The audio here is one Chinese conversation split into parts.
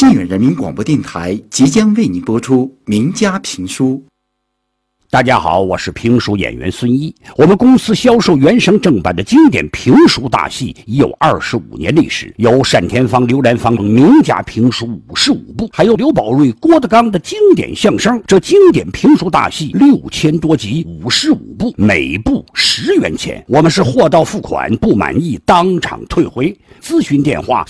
靖远人民广播电台即将为您播出名家评书。 大家好，我是评书演员孙一。我们公司销售原声正版的经典评书大戏已有25年历史，有单田芳、刘兰芳名家评书55部，还有刘宝瑞、郭德纲的经典相声。这经典评书大戏6000多集，55部，每部10元钱。我们是货到付款，不满意当场退回。咨询电话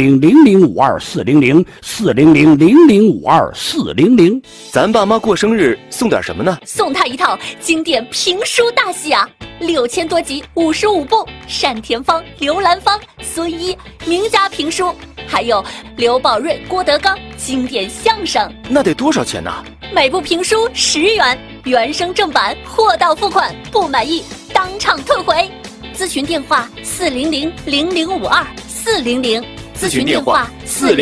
400-0052-400，400-0052-400。 咱爸妈过生日送点什么呢？ 送他一套经典评书大戏啊，6000多集，55部，单田芳、刘兰芳、孙一名家评书，还有刘宝瑞、郭德纲经典相声。 那得多少钱呢？ 每部评书10元，原声正版，货到付款，不满意当场退回。咨询电话400-0052-400，咨询电话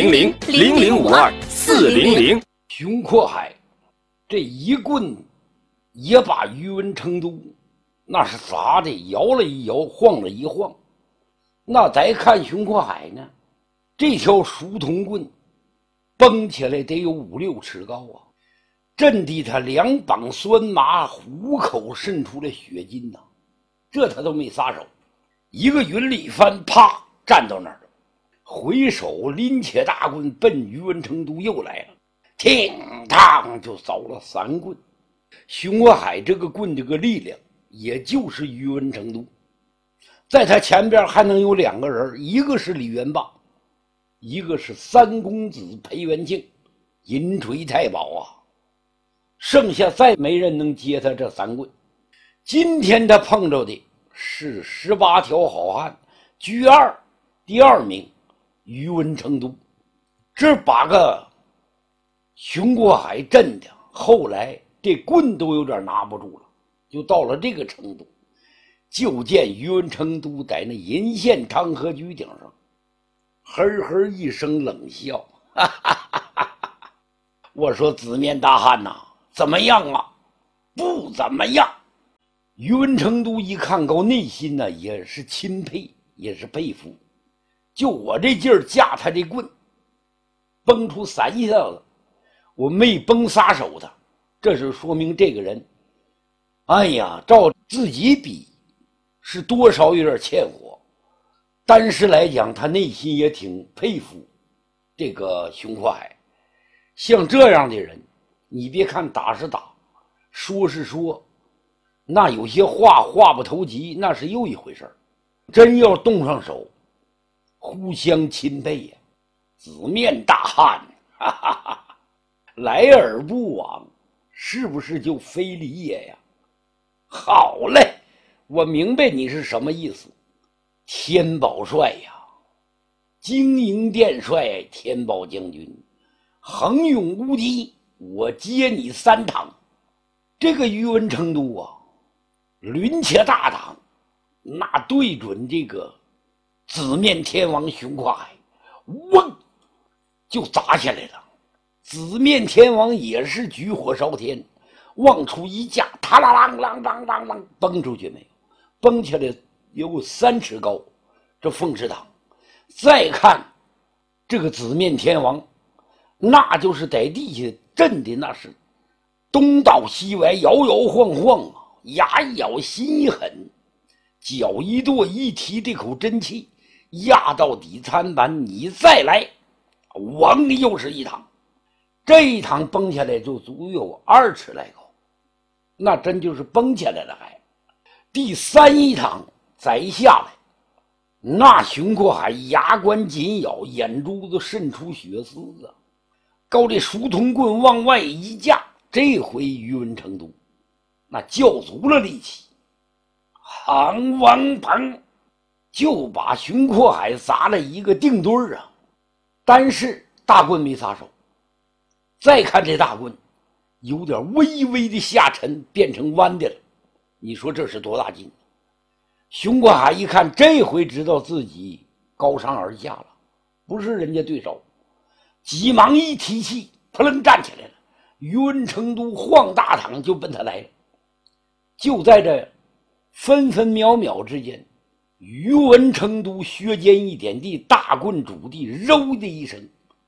400-0052-400。 熊阔海这一棍也把宇文成都那是砸的摇了一摇，晃了一晃。那再看熊阔海呢，这条书童棍绷起来得有5-6尺高啊，震得他两膀酸麻，虎口渗出了血筋呐。这他都没撒手，一个云里翻，啪站到那儿了，回手拎起大棍奔宇文成都又来了，听当就扫了3棍。熊阔海这个棍这个力量也就是宇文成都，在他前边还能有2个人，一个是李元霸，一个是三公子裴元庆，银锤太保啊，剩下再没人能接他这3棍。今天他碰着的是18条好汉居2，第2名宇文成都，这把个熊阔海震的后来这棍都有点拿不住了，就到了这个程度。就见宇文成都在那银线长河局顶上呵呵一声冷笑，哈哈哈哈哈！我说紫面大汉呐，怎么样啊？不怎么样。宇文成都一看高，内心呢也是钦佩，也是佩服。就我这劲儿架他这棍，崩出3下子，我没崩撒手他，这是说明这个人，哎呀，照自己比是多少有点欠火，但是来讲他内心也挺佩服这个熊阔海。像这样的人，你别看打是打，说是说，那有些话不投机，那是又一回事儿。真要动上手，互相钦佩呀，紫面大汉，哈哈哈，来而不往，是不是就非礼也呀？好嘞，我明白你是什么意思。天宝帅呀，经营殿帅天宝将军，横勇无敌，我接你3趟。这个宇文成都啊，抡起大挡，那对准这个紫面天王熊阔海，嗡就砸下来了。紫面天王也是举火烧天，往出一架，塔啦啷啷啷啷啷，崩出去没有？崩起来有3尺高，这凤翅挡。再看这个紫面天王，那就是在地下震的那是东倒西歪，摇摇晃晃啊，牙一咬，心一狠，脚一跺，一提这口真气，压到底餐板，你再来，王又是一趟。这一趟崩下来就足有2尺来高，那真就是崩起来了。还第3一趟再下来，那熊阔海牙关紧咬，眼珠子渗出血丝啊，高这书童棍往外一架，这回宇文成都那叫足了力气，行王砰就把熊阔海砸了一个定墩儿啊！但是大棍没撒手。再看这大棍有点微微的下沉，变成弯的了，你说这是多大劲？熊阔海一看，这回知道自己高上而下了，不是人家对手，急忙一提气，扑棱站起来了。宇文成都晃大躺就奔他来了。就在这分分秒秒之间，宇文成都削尖一点地，大棍拄地，揉的一声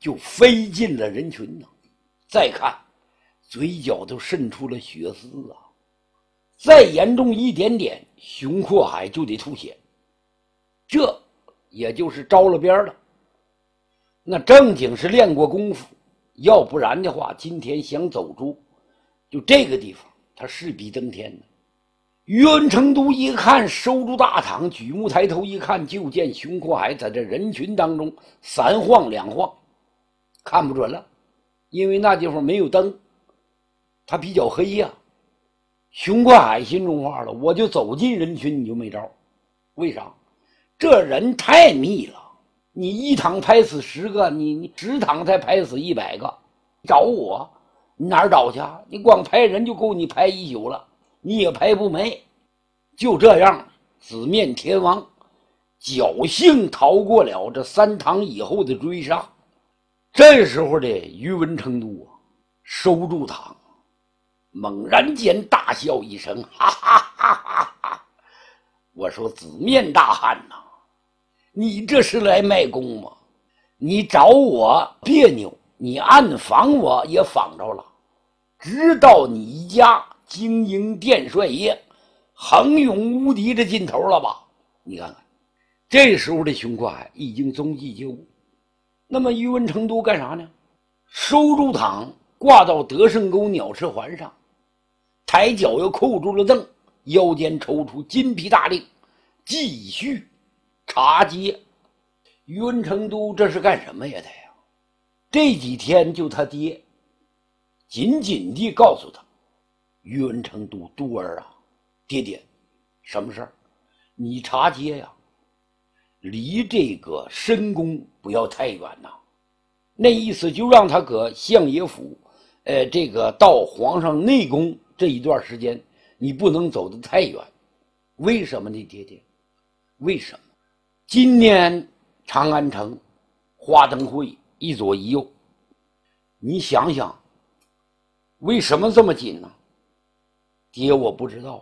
就飞进了人群呢。再看，嘴角都渗出了血丝啊！再严重一点点，熊阔海就得吐血，这也就是着了边了。那正经是练过功夫，要不然的话，今天想走出就这个地方，他势比登天呢。于文成都一看，收住大堂，举目抬头一看，就见熊阔海在这人群当中三晃两晃，看不准了，因为那地方没有灯，它比较黑呀。熊阔海心中话了，我就走进人群，你就没招。为啥？这人太密了，你一趟拍死10个，你10趟才拍死100个。找我，你哪儿找去？你光拍人就够你拍1宿了，你也拍不没。就这样，紫面天王侥幸逃过了这3堂以后的追杀。这时候的于文成都啊，收住堂，猛然间大笑一声，哈哈哈哈哈！我说紫面大汉呐，你这是来卖功吗？你找我别扭，你暗访我也访着了，直到你家经营电帅业横勇无敌的劲头了吧？你看看，这时候的熊阔海已经踪迹皆无。那么于文成都干啥呢？收住堂挂到德胜沟鸟翅环上，抬脚又扣住了凳，腰间抽出金皮大令，继续查街。于文成都这是干什么呀？他呀，这几天就他爹紧紧地告诉他，于文成都都儿啊，爹爹，什么事儿？你查街呀，离这个深宫不要太远呐。那意思就让他搁相爷府这个到皇上内宫这一段时间，你不能走得太远。为什么呢，爹爹？为什么？今年长安城花灯会一左一右，你想想，为什么这么紧呢？爹，我不知道。